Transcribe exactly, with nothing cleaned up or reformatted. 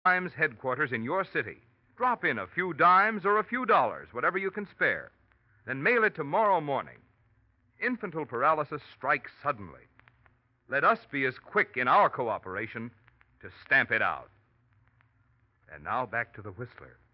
Dimes headquarters in your city. Drop in a few dimes or a few dollars, whatever you can spare. Then mail it tomorrow morning. Infantile paralysis strikes suddenly. Let us be as quick in our cooperation to stamp it out. And now back to the Whistler.